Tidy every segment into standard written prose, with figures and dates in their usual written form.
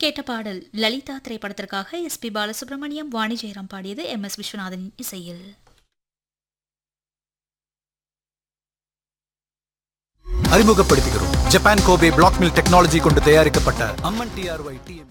கேட்ட பாடல் லலிதா திரைப்படத்திற்காக எஸ்.பி. பாலசுப்ரமணியம், வாணி ஜெயராம் பாடியது, எம்.எஸ். விஸ்வநாதன் இசையில். அறிமுகப்படுத்துகிறோம் Japan Kobe black mill technology கொண்டு தயாரிக்கப்பட்ட அம்மன் டிஆர்ஒய் டிஎம்டி.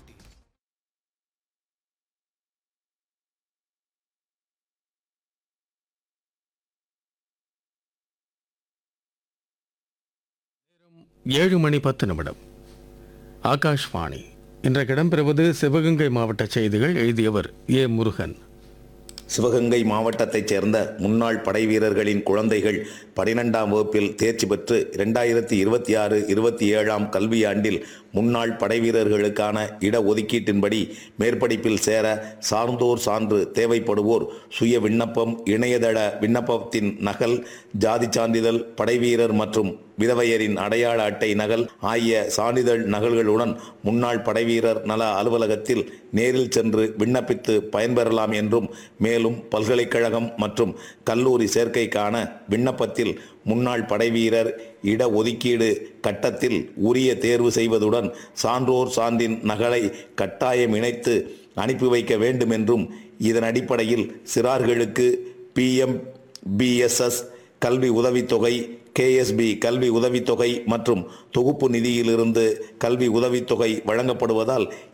ஏழு மணி 10 ஆகாஷ்வாணி. இன்றைக்கு இடம்பெறுவது சிவகங்கை மாவட்ட செய்திகள். எழுதியவர் ஏ. முருகன். சிவகங்கை மாவட்டத்தைச் சேர்ந்த முன்னாள் படை வீரர்களின் குழந்தைகள் 12ஆம் வகுப்பில் தேர்ச்சி பெற்று 2026-27 கல்வியாண்டில் முன்னாள் படை வீரர்களுக்கான இடஒதுக்கீட்டின்படி மேற்படிப்பில் சேர சார்ந்தோர் சான்று தேவைப்படுவோர் சுய விண்ணப்பம், இணையதள விண்ணப்பத்தின் நகல், ஜாதி சான்றிதழ், படைவீரர் மற்றும் விதவையரின் அடையாள அட்டை நகல் ஆகிய சான்றிதழ் நகல்களுடன் முன்னாள் படைவீரர் நல அலுவலகத்தில் நேரில் சென்று விண்ணப்பித்து பயன்பெறலாம் என்றும், மேலும் பல்கலைக்கழகம் மற்றும் கல்லூரி சேர்க்கைக்கான விண்ணப்பத்தில் முன்னாள் படைவீரர் இடஒதுக்கீடு கட்டத்தில் உரிய தேர்வு செய்வதுடன் சான்றோர் சான்றின் நகலை கட்டாயம் இணைத்து அனுப்பி வைக்க வேண்டும் என்றும், இதன் அடிப்படையில் சிறார்களுக்கு PMBSS கல்வி உதவித்தொகை, KSB கல்வி உதவித்தொகை மற்றும் தொகுப்பு நிதியிலிருந்து கல்வி உதவித்தொகை வழங்கப்படுவதால்